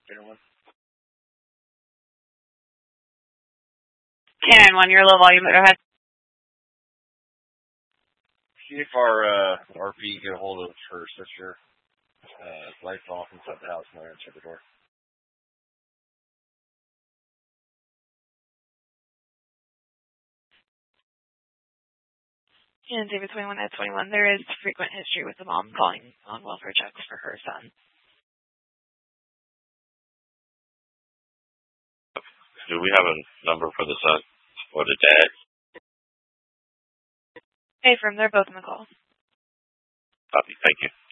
Gentlemen. K9-1, you're low volume. Go ahead. See if our RP get a hold of her sister. Lights off inside the house and I'll answer the door. And David 21 at 21, there is frequent history with the mom calling on welfare checks for her son. Do we have a number for the son or the dad? Hey, from they're both in the call. Copy. Thank you.